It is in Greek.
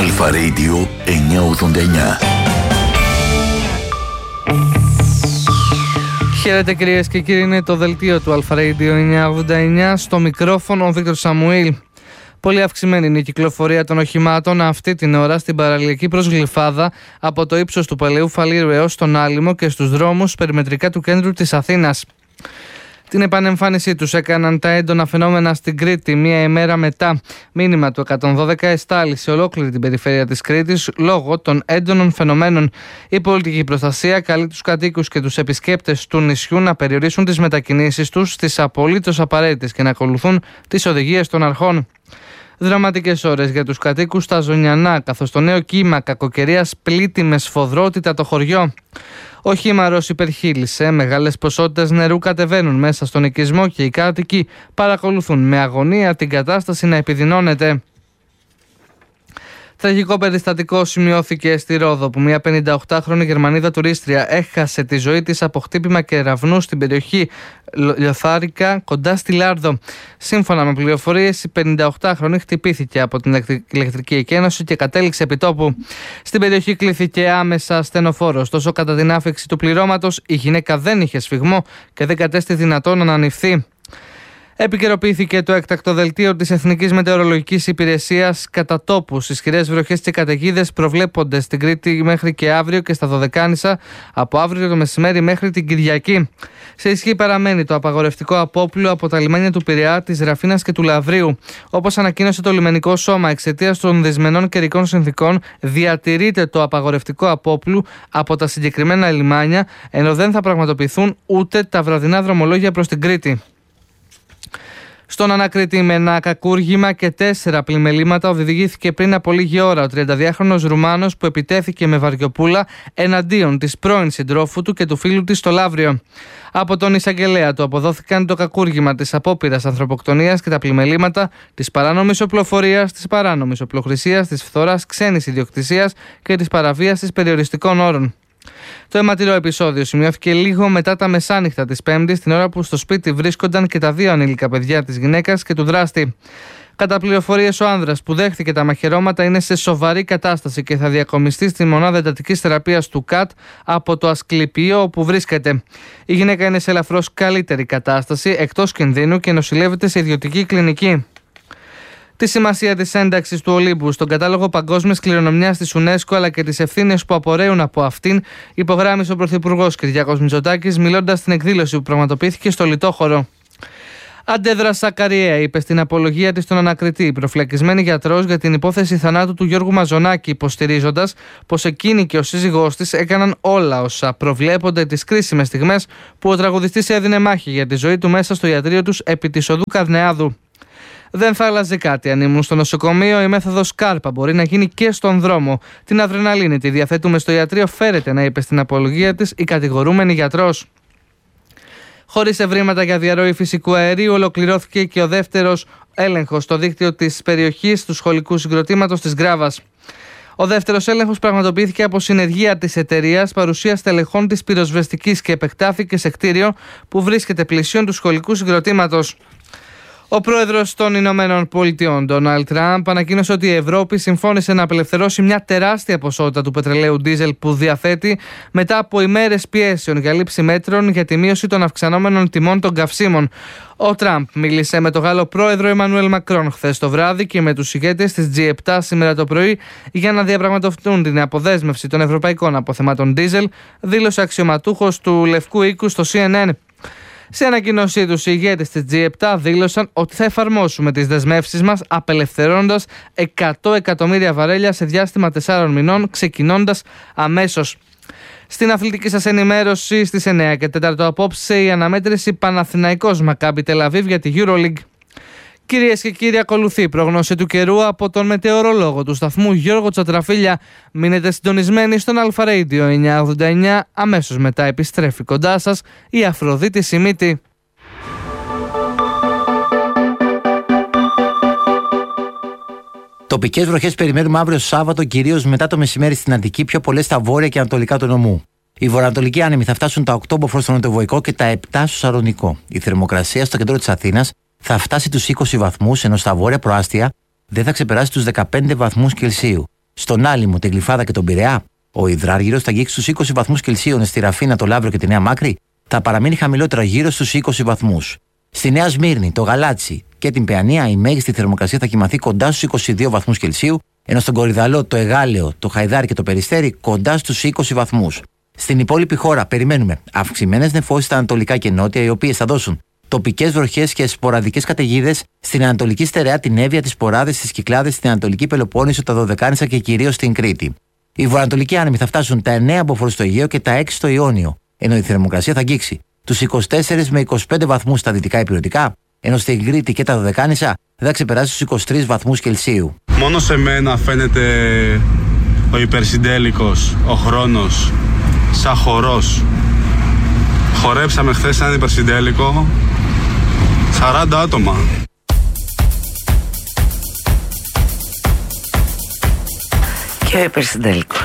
Αλφα Radio 989. Χαίρετε κυρίες και κύριοι, είναι το δελτίο του Αλφα Radio 989. Στο μικρόφωνο ο Βίκτορ Σαμουήλ. Πολύ αυξημένη είναι η κυκλοφορία των οχημάτων αυτή την ώρα στην παραλιακή προς Γλυφάδα από το ύψος του Παλαιού Φαλήρου έως τον Άλυμο και στους δρόμους περιμετρικά του κέντρου της Αθήνας. Την επανεμφάνισή τους έκαναν τα έντονα φαινόμενα στην Κρήτη μία ημέρα μετά. Μήνυμα του 112 εστάλει σε ολόκληρη την περιφέρεια της Κρήτης λόγω των έντονων φαινομένων. Η πολιτική προστασία καλεί τους κατοίκους και τους επισκέπτες του νησιού να περιορίσουν τις μετακινήσεις τους στις απολύτως απαραίτητες και να ακολουθούν τις οδηγίες των αρχών. Δραματικές ώρες για τους κατοίκους στα Ζωνιανά, καθώς το νέο κύμα κακοκαιρίας πλήττει με σφοδρότητα το χωριό. Ο χήμαρος υπερχείλησε, μεγάλες ποσότητες νερού κατεβαίνουν μέσα στον οικισμό και οι κάτοικοι παρακολουθούν με αγωνία την κατάσταση να επιδεινώνεται. Τραγικό περιστατικό σημειώθηκε στη Ρόδο, που μια 58χρονη Γερμανίδα τουρίστρια έχασε τη ζωή της από χτύπημα κεραυνού στην περιοχή Λιωθάρικα κοντά στη Λάρδο. Σύμφωνα με πληροφορίες, η 58χρονη χτυπήθηκε από την ηλεκτρική εκένωση και κατέληξε επί τόπου. Στην περιοχή κλήθηκε άμεσα ασθενοφόρος, ωστόσο κατά την άφηξη του πληρώματος η γυναίκα δεν είχε σφυγμό και δεν κατέστη δυνατόν να ανοιχθεί. Επικαιροποιήθηκε το έκτακτο δελτίο της Εθνικής Μετεωρολογικής Υπηρεσίας. Κατά τόπους, ισχυρές βροχές και καταιγίδες προβλέπονται στην Κρήτη μέχρι και αύριο και στα Δωδεκάνησα από αύριο το μεσημέρι μέχρι την Κυριακή. Σε ισχύ παραμένει το απαγορευτικό απόπλου από τα λιμάνια του Πειραιά, της Ραφίνας και του Λαβρίου. Όπως ανακοίνωσε το λιμενικό σώμα, εξαιτίας των δυσμενών καιρικών συνθήκων, διατηρείται το απαγορευτικό απόπλου από τα συγκεκριμένα λιμάνια, ενώ δεν θα πραγματοποιηθούν ούτε τα βραδινά δρομολόγια προς την Κρήτη. Στον Ανακρήτη, με ένα κακούργημα και 4 πλημελήματα οδηγήθηκε πριν από λίγη ώρα ο 32χρονος Ρουμάνος που επιτέθηκε με βαριοπούλα εναντίον της πρώην συντρόφου του και του φίλου της στο Λαύριο. Από τον εισαγγελέα του αποδόθηκαν το κακούργημα της απόπειρας ανθρωποκτονίας και τα πλημελήματα της παράνομης οπλοφορίας, της παράνομης οπλοχρησίας, της φθοράς ξένης ιδιοκτησίας και της παραβίασης περιοριστικών όρων. Το αιματηρό επεισόδιο σημειώθηκε λίγο μετά τα μεσάνυχτα της Πέμπτης, την ώρα που στο σπίτι βρίσκονταν και τα 2 ανήλικα παιδιά της γυναίκας και του δράστη. Κατά πληροφορίες, ο άνδρας που δέχθηκε τα μαχαιρώματα είναι σε σοβαρή κατάσταση και θα διακομιστεί στη μονάδα εντατικής θεραπείας του ΚΑΤ από το Ασκληπείο όπου βρίσκεται. Η γυναίκα είναι σε ελαφρώς καλύτερη κατάσταση, εκτός κινδύνου και νοσηλεύεται σε ιδιωτική κλινική. Τη σημασία της ένταξης του Ολύμπου στον κατάλογο παγκόσμιας κληρονομιάς της UNESCO αλλά και τις ευθύνες που απορρέουν από αυτήν υπογράμμισε ο Πρωθυπουργός Κυριάκος Μητσοτάκης μιλώντας στην εκδήλωση που πραγματοποιήθηκε στο Λιτόχωρο. Αντέδρασα Καριέα, είπε στην απολογία της στον Ανακριτή, προφυλακισμένη γιατρός για την υπόθεση θανάτου του Γιώργου Μαζονάκη, υποστηρίζοντας πως εκείνη και ο σύζυγός της έκαναν όλα όσα προβλέπονται τις κρίσιμες στιγμές που ο τραγουδιστής έδινε μάχη για τη ζωή του μέσα στο ιατρείο τους επί της οδού Καρνεάδου. Δεν θα άλλαζε κάτι αν ήμουν στο νοσοκομείο. Η μέθοδος Κάρπα μπορεί να γίνει και στον δρόμο. Την αδρεναλίνη τη διαθέτουμε στο ιατρείο, φέρεται, να είπε στην απολογία της η κατηγορούμενη γιατρός. Χωρίς ευρήματα για διαρροή φυσικού αερίου, ολοκληρώθηκε και ο δεύτερος έλεγχος στο δίκτυο της περιοχής του σχολικού συγκροτήματος της Γκράβας. Ο δεύτερος έλεγχος πραγματοποιήθηκε από συνεργεία της εταιρείας, παρουσία στελεχών της πυροσβεστικής και επεκτάθηκε σε κτίριο που βρίσκεται πλησίον του σχολικού συγκροτήματος. Ο πρόεδρος των Ηνωμένων Πολιτειών, Ντόναλντ Τραμπ, ανακοίνωσε ότι η Ευρώπη συμφώνησε να απελευθερώσει μια τεράστια ποσότητα του πετρελαίου ντίζελ που διαθέτει μετά από ημέρες πιέσεων για λήψη μέτρων για τη μείωση των αυξανόμενων τιμών των καυσίμων. Ο Τραμπ μίλησε με τον Γάλλο πρόεδρο Εμμανουέλ Μακρόν χθες το βράδυ και με τους ηγέτες της G7 σήμερα το πρωί για να διαπραγματευτούν την αποδέσμευση των ευρωπαϊκών αποθεμάτων ντίζελ, δήλωσε αξιωματούχος του Λευκού Οίκου στο CNN. Σε ανακοίνωσή τους, οι ηγέτες της G7 δήλωσαν ότι θα εφαρμόσουμε τις δεσμεύσεις μας απελευθερώνοντας 100 εκατομμύρια βαρέλια σε διάστημα 4 μηνών, ξεκινώντας αμέσως. Στην αθλητική σας ενημέρωση στις 9 και 4 απόψε η αναμέτρηση Παναθηναϊκός Μακάμπι Τελαβίβ για τη EuroLeague. Κυρίες και κύριοι, ακολουθεί η πρόγνωση του καιρού από τον μετεωρολόγο του σταθμού Γιώργο Τσατραφίλια. Μείνετε συντονισμένοι στον Αλφα Radio 989. Αμέσως μετά επιστρέφει κοντά σας η Αφροδίτη Σιμίτη. Τοπικές βροχές περιμένουμε αύριο Σάββατο, κυρίως μετά το μεσημέρι στην Αττική, πιο πολλές στα βόρεια και ανατολικά του νομού. Οι βορειοανατολικοί άνεμοι θα φτάσουν τα 8 μποφόρ στο νοτιοβοϊκό και τα 7 στο Σαρονικό. Η θερμοκρασία στο κέντρο της Αθήνας θα φτάσει τους 20 βαθμούς, ενώ στα βόρεια προάστια δεν θα ξεπεράσει τους 15 βαθμούς Κελσίου. στον Άλυμο, την Γλυφάδα και τον Πειραιά. Ο υδράργυρος θα αγγίξει στους 20 βαθμούς Κελσίου, στη Ραφίνα, το Λαύριο και τη Νέα Μάκρη θα παραμείνει χαμηλότερα γύρω στους 20 βαθμούς. Στη Νέα Σμύρνη, το Γαλάτσι και την Παιανία η μέγιστη θερμοκρασία θα κυμανθεί κοντά στους 22 βαθμούς Κελσίου, ενώ στον Κορυδαλό, το Εγάλεο, το Χαϊδάρι και το Περιστέρι κοντά στους 20 βαθμούς. Στην υπόλοιπη χώρα περιμένουμε αυξημένες νεφώσεις στα ανατολικά και νότια, οι οποίες θα δώσουν τοπικές βροχές και σποραδικές καταιγίδες στην Ανατολική Στερεά, την Εύβοια, τις Ποράδες, τις Κυκλάδες, στην Ανατολική Πελοπόννησο, τα Δωδεκάνησα και κυρίως στην Κρήτη. Οι βορειοανατολικοί άνεμοι θα φτάσουν τα 9 μποφόρ στο Αιγαίο και τα 6 στο Ιόνιο, ενώ η θερμοκρασία θα αγγίξει τους 24 με 25 βαθμούς στα δυτικά υπηρετικά, ενώ στην Κρήτη και τα Δωδεκάνησα θα ξεπεράσει τους 23 βαθμούς Κελσίου. Μόνο σε μένα φαίνεται ο υπερσυντέλικος, ο χρόνος, σαν χορός. Χορέψαμε χθες έναν υπερσυντέλικο, 40 άτομα. Και ο υπερσυντέλικος.